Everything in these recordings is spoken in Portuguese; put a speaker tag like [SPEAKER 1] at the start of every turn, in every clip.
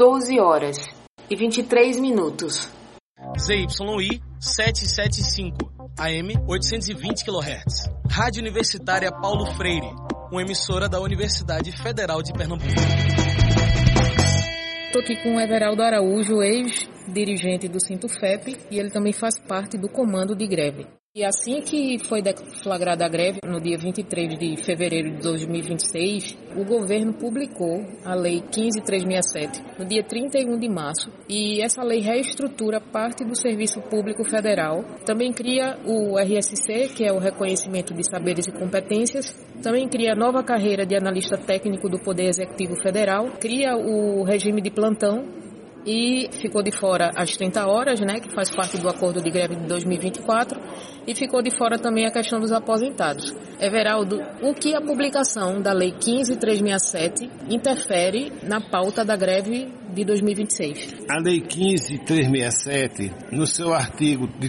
[SPEAKER 1] 12 horas e 23 minutos.
[SPEAKER 2] ZYI 775, AM 820 kHz. Rádio Universitária Paulo Freire, uma emissora da Universidade Federal de Pernambuco.
[SPEAKER 3] Estou aqui com o Everaldo Araújo, ex-dirigente do Sintufep, e ele também faz parte do comando de greve. E assim que foi deflagrada a greve, no dia 23 de fevereiro de 2026, o governo publicou a Lei 15.367, no dia 31 de março, e essa lei reestrutura parte do Serviço Público Federal, também cria o RSC, que é o Reconhecimento de Saberes e Competências, também cria a nova carreira de analista técnico do Poder Executivo Federal, cria o regime de plantão, e ficou de fora as 30 horas, né, que faz parte do acordo de greve de 2024, e ficou de fora também a questão dos aposentados. Everaldo, o que a publicação da Lei 15.367 interfere na pauta da greve de 2026?
[SPEAKER 4] A Lei 15.367, no seu artigo de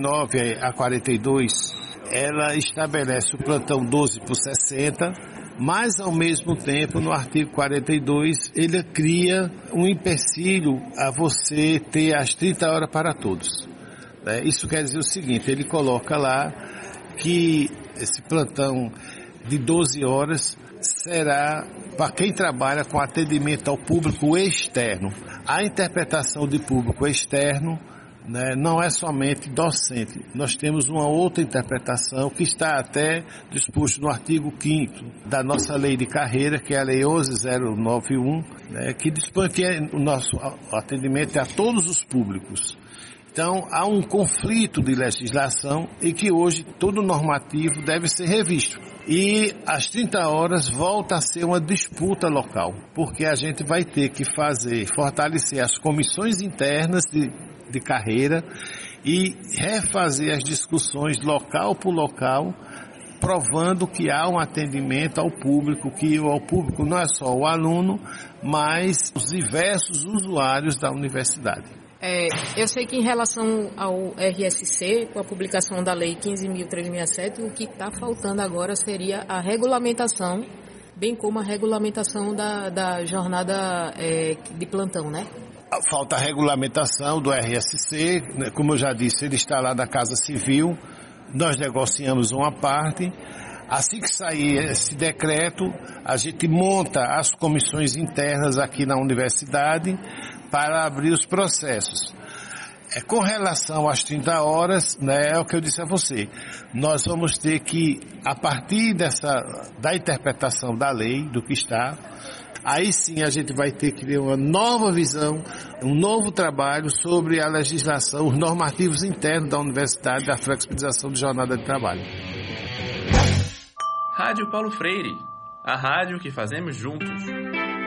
[SPEAKER 4] 39 a 42, ela estabelece o plantão 12 por 60, mas, ao mesmo tempo, no artigo 42, ele cria um empecilho a você ter as 30 horas para todos. Isso quer dizer o seguinte, ele coloca lá que esse plantão de 12 horas será para quem trabalha com atendimento ao público externo. A interpretação de público externo, não é somente docente. Nós temos uma outra interpretação que está até disposto no artigo 5º da nossa lei de carreira, que é a Lei 11.091, que dispõe que o nosso atendimento é a todos os públicos. Então, há um conflito de legislação e que hoje todo normativo deve ser revisto. E as 30 horas volta a ser uma disputa local, porque a gente vai ter que fortalecer as comissões internas de carreira e refazer as discussões local por local, provando que há um atendimento ao público, que o público não é só o aluno, mas os diversos usuários da universidade.
[SPEAKER 3] Eu sei que em relação ao RSC, com a publicação da Lei 15.367, o que está faltando agora seria a regulamentação, bem como a regulamentação da jornada de plantão, né?
[SPEAKER 4] Falta a regulamentação do RSC, como eu já disse, ele está lá na Casa Civil, nós negociamos uma parte. Assim que sair esse decreto, a gente monta as comissões internas aqui na universidade para abrir os processos. Com relação às 30 horas, é o que eu disse a você, nós vamos ter que, a partir da interpretação da lei, do que está, aí sim a gente vai ter que ter uma nova visão, um novo trabalho sobre a legislação, os normativos internos da universidade, da flexibilização de jornada de trabalho.
[SPEAKER 5] Rádio Paulo Freire, a rádio que fazemos juntos.